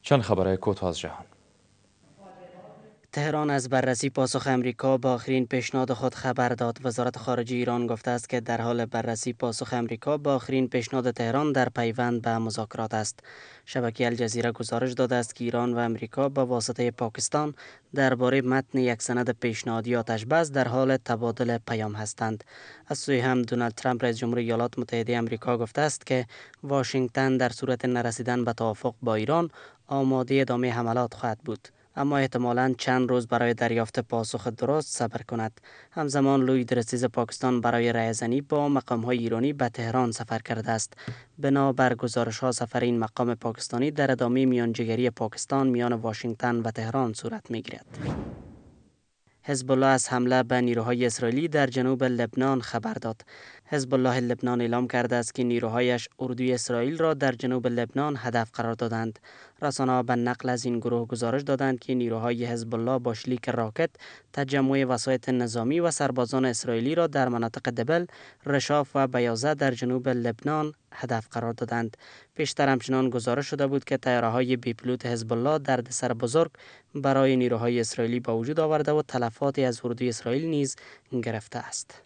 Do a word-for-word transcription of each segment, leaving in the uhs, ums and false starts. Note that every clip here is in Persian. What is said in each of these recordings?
چند خبر کوتاه از جهان. تهران از بررسی پاسخ امریکا با آخرین پیشنهاد خود خبر داد. وزارت خارجه ایران گفته است که در حال بررسی پاسخ امریکا با آخرین پیشنهاد تهران در پیوند به مذاکرات است. شبکه الجزیره گزارش داده است که ایران و امریکا به واسطه پاکستان درباره متن یک سند پیشنهادی آتش‌بس در حال تبادل پیام هستند. از سوی هم دونالد ترامپ رئیس جمهور ایالات متحده آمریکا گفته است که واشنگتن در صورت نرسیدن به توافق با ایران آماده ادامه حملات خواهد بود، اما احتمالاً چند روز برای دریافت پاسخ درست صبر کند. همزمان لوی درستیز پاکستان برای رایزنی با مقام‌های ایرانی به تهران سفر کرده است. بنا بر گزارش‌ها سفر این مقام پاکستانی در ادامه میانجیگری پاکستان میان واشنگتن و تهران صورت می‌گیرد. حزب الله از حمله به نیروهای اسرائیلی در جنوب لبنان خبر داد. حزب الله لبنان اعلام کرده است که نیروهایش اردوی اسرائیل را در جنوب لبنان هدف قرار دادند. رسانه‌ها به نقل از این گروه گزارش دادند که نیروهای حزب الله با شلیک راکت تجمع وسایط نظامی و سربازان اسرائیلی را در مناطق دبل، رشاف و بیازه در جنوب لبنان هدف قرار دادند. پیشتر همچنان گزارش شده بود که طیاره‌های بی پیلوت حزب الله دردسر بزرگ برای نیروهای اسرائیلی به وجود آورده و تلفاتی از اردوی اسرائیل نیز گرفته است.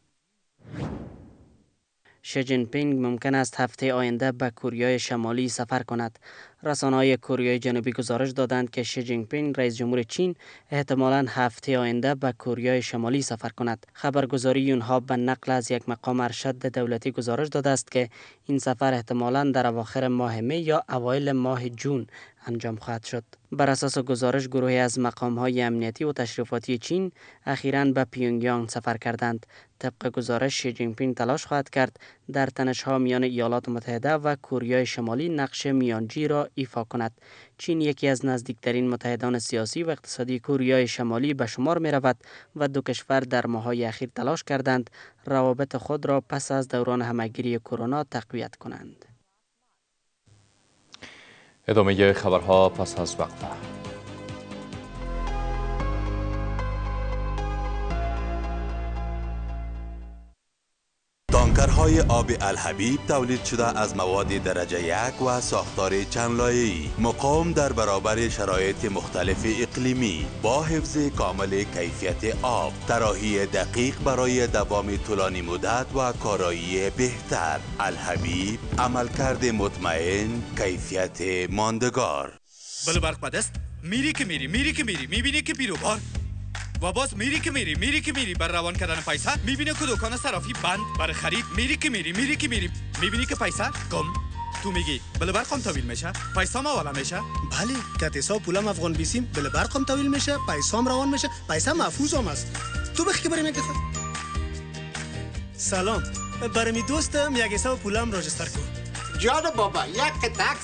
شی جین پینگ ممکن است هفته آینده به کوریای شمالی سفر کند. رسانه‌های کوریای جنوبی گزارش دادند که شی جین پینگ رئیس جمهور چین احتمالاً هفته آینده به کوریای شمالی سفر کند. خبرگزاری یونهاب به نقل از یک مقام ارشد دولتی گزارش داده است که این سفر احتمالاً در اواخر ماه می یا اوایل ماه جون انجام خواهد شد. بر اساس گزارش گروهی از مقام‌های امنیتی و تشریفاتی چین اخیراً به پیونگیانگ سفر کردند. طبق گزارش شی جین پینگ تلاش خواهد کرد در تنش‌ها میان ایالات متحده و کوریای شمالی نقش میانجی را ایفا کند. چین یکی از نزدیکترین متحدان سیاسی و اقتصادی کوریای شمالی به شمار می رود و دو کشور در ماه‌های اخیر تلاش کردند روابط خود را پس از دوران همهگیری کرونا تقویت کنند. ادامه خبرها پس از وقفه. تانکرهای آب الحبیب تولید شده از مواد درجه یک و ساختار چند لایه‌ای، مقاوم در برابر شرایط مختلف اقلیمی، با حفظ کامل کیفیت آب، طراحی دقیق برای دوام طولانی مدت و کارایی بهتر. الحبیب، عملکرد مطمئن، کیفیت ماندگار. بله برق بدست میری که میری میری که میری میبینی که بیروبار و باز میری که میری میری که میری بر روان کردن پیسه میبینی که دکان صرافی بند برای خرید میری که میری میری که میری میبینی که پیسه گم. تو میگی بله برقم طویل میشه پیسام والا میشه. بله که حساب پولم افغان بیسیم بله برقم طویل میشه پیسام روان میشه پیسه محفوظم است. تو بخی که بریم یک دفعه. سلام برای می دوستم یک حساب پولم راجستر کن. جان بابا یک تاکس